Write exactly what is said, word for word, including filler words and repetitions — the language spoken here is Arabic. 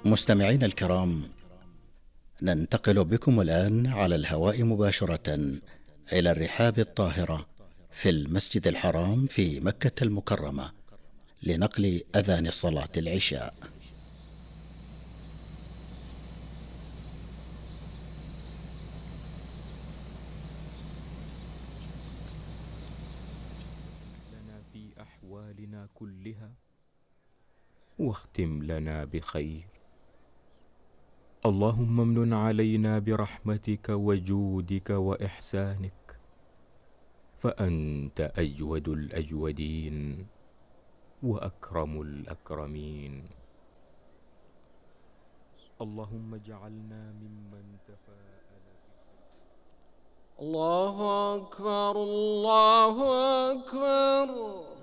مستمعينا الكرام، ننتقل بكم الآن على الهواء مباشرة إلى الرحاب الطاهرة في المسجد الحرام في مكة المكرمة لنقل أذان صلاة العشاء. لنا في أحوالنا كلها واختم لنا بخير. اللهم امنن علينا برحمتك وجودك وإحسانك، فأنت أجود الأجودين وأكرم الأكرمين. اللهم اجعلنا ممن تفاءل بخير. الله أكبر الله أكبر.